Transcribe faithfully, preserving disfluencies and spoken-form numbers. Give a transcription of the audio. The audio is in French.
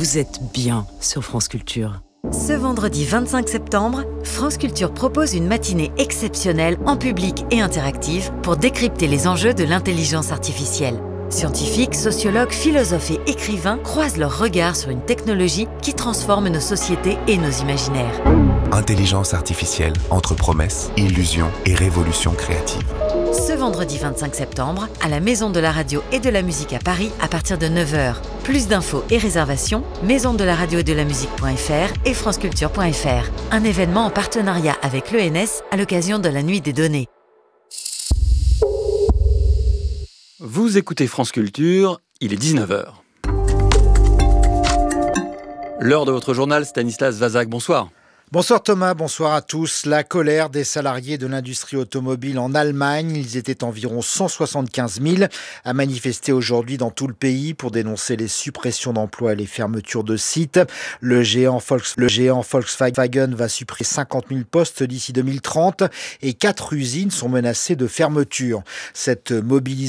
vous êtes bien sur France Culture. Ce vendredi vingt-cinq septembre, France Culture propose une matinée exceptionnelle en public et interactive pour décrypter les enjeux de l'intelligence artificielle. Scientifiques, sociologues, philosophes et écrivains croisent leurs regards sur une technologie qui transforme nos sociétés et nos imaginaires. Intelligence artificielle entre promesses, illusions et révolution créative. Ce vendredi vingt-cinq septembre, à la Maison de la Radio et de la Musique à Paris à partir de neuf heures. Plus d'infos et réservations, maison de la radio et de la musique.fr et franceculture.fr. Un événement en partenariat avec l'E N S à l'occasion de la Nuit des données. Vous écoutez France Culture, il est dix-neuf heures. L'heure de votre journal, Stanislas Vazak, bonsoir. Bonsoir Thomas, bonsoir à tous. La colère des salariés de l'industrie automobile en Allemagne, ils étaient environ cent soixante-quinze mille à manifester aujourd'hui dans tout le pays pour dénoncer les suppressions d'emplois et les fermetures de sites. Le géant, Volks, le géant Volkswagen va supprimer cinquante mille postes d'ici deux mille trente et quatre usines sont menacées de fermeture. Cette mobilisation